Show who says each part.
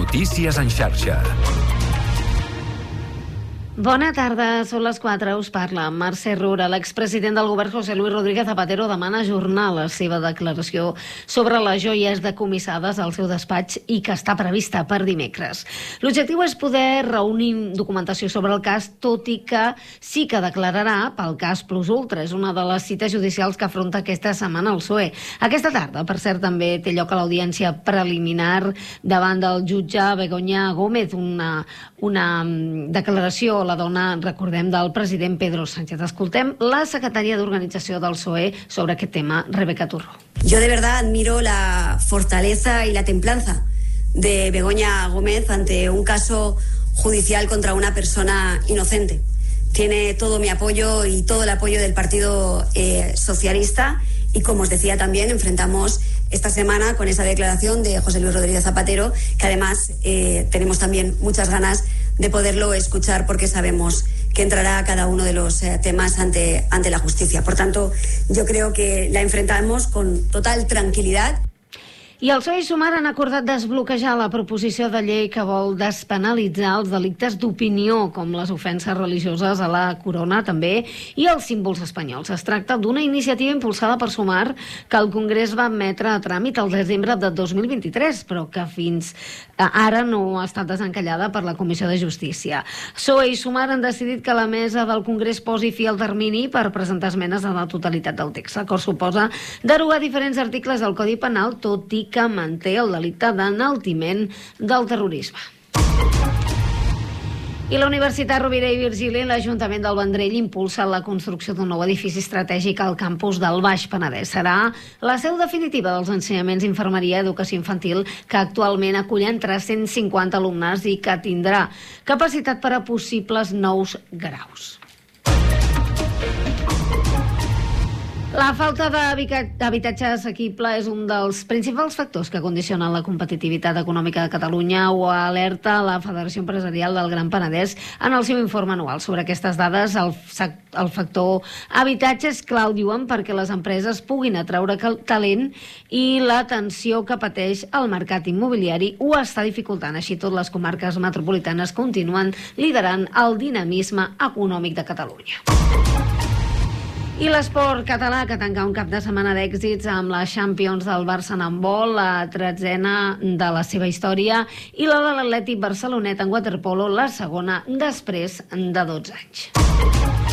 Speaker 1: Notícies en xarxa.
Speaker 2: Bona tarda, són les 4, us parla Mercè Rura. L'expresident del govern José Luis Rodríguez Zapatero demana ajornar la seva declaració sobre les joies decomissades al seu despatx i que està prevista per dimecres. L'objectiu és poder reunir documentació sobre el cas, tot i que sí que declararà pel cas Plus Ultra. És una de les cites judicials que afronta aquesta setmana el PSOE. Aquesta tarda, per cert, també té lloc a l'audiència preliminar davant del jutge Begoña Gómez, una declaració, la dona, recordem, del president Pedro Sánchez. Escoltem la secretària d'Organització del PSOE sobre aquest tema, Rebeca Turro.
Speaker 3: Yo de verdad admiro la fortaleza y la templanza de Begoña Gómez ante un caso judicial contra una persona inocente. Tiene todo mi apoyo y todo el apoyo del Partido Socialista y, como os decía, también enfrentamos esta semana con esa declaración de José Luis Rodríguez Zapatero, que además tenemos también muchas ganas de poderlo escuchar porque sabemos que entrará a cada uno de los temas ante la justicia. Por tanto, yo creo que la enfrentamos con total tranquilidad.
Speaker 2: I el PSOE i Sumar han acordat desbloquejar la proposició de llei que vol despenalitzar els delictes d'opinió, com les ofenses religioses a la corona també, i els símbols espanyols. Es tracta d'una iniciativa impulsada per Sumar que el Congrés va admetre a tràmit el desembre de 2023, però que fins ara no ha estat desencallada per la Comissió de Justícia. PSOE i Sumar han decidit que la mesa del Congrés posi fi al termini per presentar esmenes a la totalitat del text. L'acord suposa derogar diferents articles del Codi Penal, tot i que manté el delicte d'enaltiment del terrorisme. I la Universitat Rovira i Virgili i l'Ajuntament del Vendrell impulsa la construcció d'un nou edifici estratègic al campus del Baix Penedès. Serà la seu definitiva dels ensenyaments d'infermeria i educació infantil, que actualment acullen 350 alumnes i que tindrà capacitat per a possibles nous graus. La falta d'habitatge assequible és un dels principals factors que condicionen la competitivitat econòmica de Catalunya, ho alerta la Federació Empresarial del Gran Penedès en el seu informe anual. Sobre aquestes dades, el factor habitatge és clau, diuen, perquè les empreses puguin atraure talent i la tensió que pateix el mercat immobiliari ho està dificultant. Així tot, les comarques metropolitanes continuen liderant el dinamisme econòmic de Catalunya. I l'esport català, que tanca un cap de setmana d'èxits amb la Champions del Barça en handbol, la 13ª de la seva història, i la de l'Atlètic Barcelonet en waterpolo, la segona després de 12 anys.